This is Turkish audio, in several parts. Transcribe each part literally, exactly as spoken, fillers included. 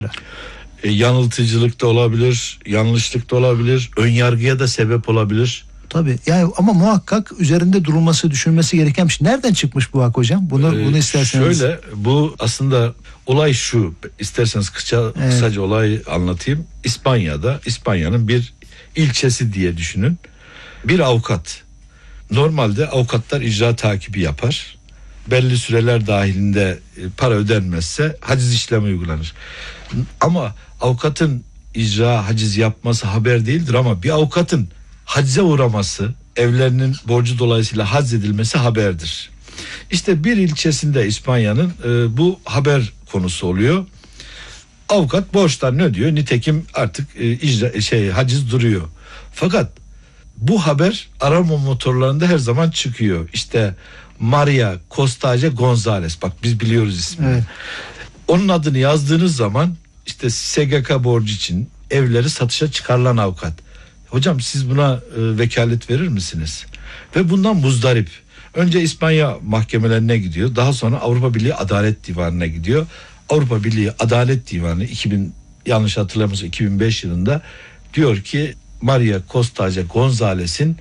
E, yanıltıcılık da olabilir, yanlışlık da olabilir, önyargıya da sebep olabilir. Tabii yani ama muhakkak üzerinde durulması, düşünmesi gereken bir şey. Nereden çıkmış bu hak hocam? Bunu ee, bunu isterseniz. Şöyle, bu aslında olay şu. İsterseniz kısa, evet. kısaca olayı anlatayım. İspanya'da, İspanya'nın bir ilçesi diye düşünün. Bir avukat. Normalde avukatlar icra takibi yapar. Belli süreler dahilinde para ödenmezse haciz işlemi uygulanır. Ama avukatın icra haciz yapması haber değildir, ama bir avukatın hacize uğraması, evlerinin borcu dolayısıyla haciz edilmesi haberdir. İşte bir ilçesinde İspanya'nın e, bu haber konusu oluyor. Avukat borçlarını ödüyor. Nitekim artık e, icra şey haciz duruyor. Fakat bu haber arama motorlarında her zaman çıkıyor. İşte Maria Costaje González, bak biz biliyoruz ismini. Evet. Onun adını yazdığınız zaman işte S G K borcu için evleri satışa çıkarılan avukat. Hocam siz buna e, vekalet verir misiniz? Ve bundan muzdarip. Önce İspanya mahkemelerine gidiyor. Daha sonra Avrupa Birliği Adalet Divanı'na gidiyor. Avrupa Birliği Adalet Divanı iki bin yanlış hatırlamıyorsam iki bin beş yılında diyor ki Maria Costaje González'in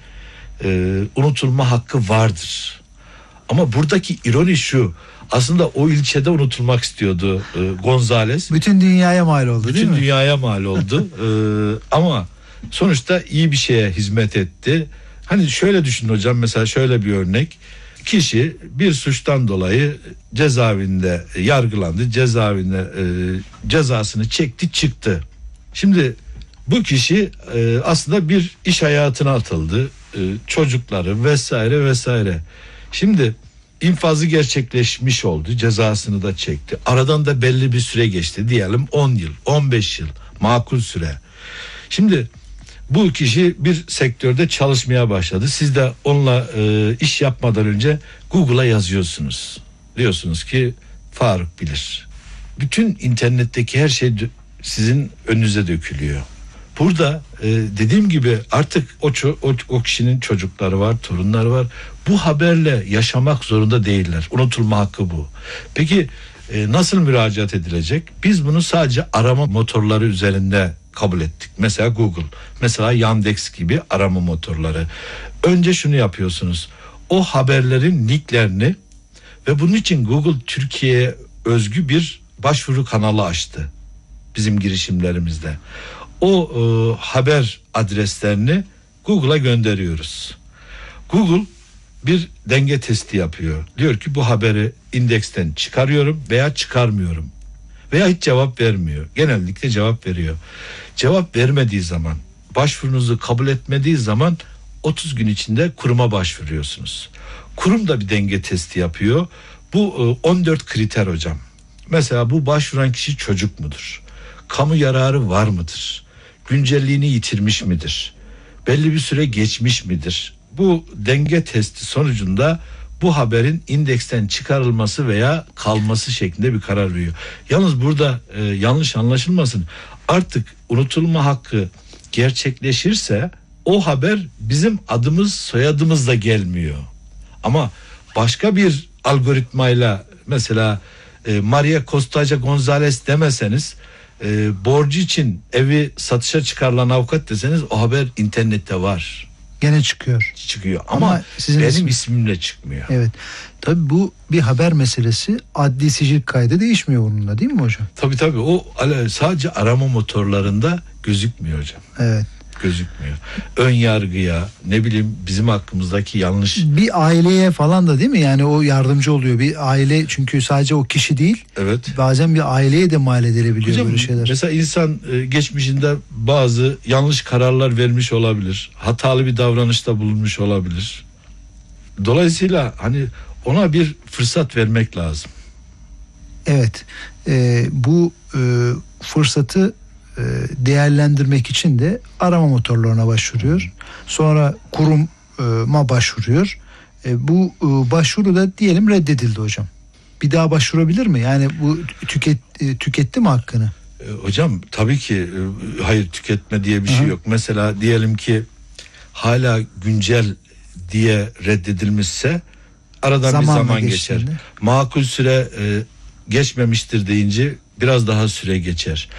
e, unutulma hakkı vardır. Ama buradaki ironi şu. Aslında o ilçede unutulmak istiyordu e, González. Bütün dünyaya mal oldu, Bütün değil mi? Bütün dünyaya mal oldu. e, ama sonuçta iyi bir şeye hizmet etti. Hani şöyle düşünün hocam, mesela şöyle bir örnek. Kişi bir suçtan dolayı cezaevinde yargılandı. Cezaevinde e, cezasını çekti, çıktı. Şimdi bu kişi e, aslında bir iş hayatına atıldı. E, çocukları vesaire vesaire. Şimdi infazı gerçekleşmiş oldu. Cezasını da çekti. Aradan da belli bir süre geçti. Diyelim on yıl, on beş yıl makul süre. Şimdi bu kişi bir sektörde çalışmaya başladı. Siz de onunla e, iş yapmadan önce Google'a yazıyorsunuz. Diyorsunuz ki Faruk bilir. Bütün internetteki her şey sizin önünüze dökülüyor. Burada e, dediğim gibi artık o, o, o kişinin çocukları var, torunları var. Bu haberle yaşamak zorunda değiller. Unutulma hakkı bu. Peki e, nasıl müracaat edilecek? Biz bunu sadece arama motorları üzerinde kabul ettik. Mesela Google, mesela Yandex gibi arama motorları. Önce şunu yapıyorsunuz. O haberlerin linklerini ve bunun için Google Türkiye'ye özgü bir başvuru kanalı açtı. Bizim girişimlerimizde. O e, haber adreslerini Google'a gönderiyoruz. Google bir denge testi yapıyor. Diyor ki bu haberi indeksten çıkarıyorum veya çıkarmıyorum. Veya hiç cevap vermiyor. Genellikle cevap veriyor. Cevap vermediği zaman, başvurunuzu kabul etmediği zaman otuz gün içinde kuruma başvuruyorsunuz. Kurum da bir denge testi yapıyor. Bu on dört kriter hocam. Mesela bu başvuran kişi çocuk mudur? Kamu yararı var mıdır? Güncelliğini yitirmiş midir? Belli bir süre geçmiş midir? Bu denge testi sonucunda bu haberin indeksten çıkarılması veya kalması şeklinde bir karar veriyor. Yalnız burada e, yanlış anlaşılmasın. Artık unutulma hakkı gerçekleşirse o haber bizim adımız soyadımızla gelmiyor. Ama başka bir algoritmayla mesela e, Maria Costaje González demeseniz, e, borcu için evi satışa çıkarılan avukat deseniz o haber internette var. Gene çıkıyor. Çıkıyor ama, ama sizin benim isim... ismimle çıkmıyor. Evet. Tabii bu bir haber meselesi, adli sicil kaydı değişmiyor bununla, değil mi hocam? Tabii tabii o sadece arama motorlarında gözükmüyor hocam. Evet. Gözükmüyor. Ön yargıya, ne bileyim bizim hakkımızdaki yanlış. Bir aileye falan da değil mi? Yani o yardımcı oluyor. Bir aile, çünkü sadece o kişi değil. Evet. Bazen bir aileye de mal edilebiliyor hocam, böyle şeyler. Mesela insan geçmişinde bazı yanlış kararlar vermiş olabilir. Hatalı bir davranışta bulunmuş olabilir. Dolayısıyla hani ona bir fırsat vermek lazım. Evet. E, bu e, fırsatı değerlendirmek için de arama motorlarına başvuruyor. Sonra kuruma başvuruyor. E, bu e, başvuru da diyelim reddedildi hocam. Bir daha başvurabilir mi? Yani bu tüket, e, tüketti mi hakkını? E, hocam tabii ki e, hayır, tüketme diye bir Hı-hı. şey yok. Mesela diyelim ki hala güncel diye reddedilmişse aradan Zamanla bir zaman geçer. Makul süre e, geçmemiştir deyince biraz daha süre geçer.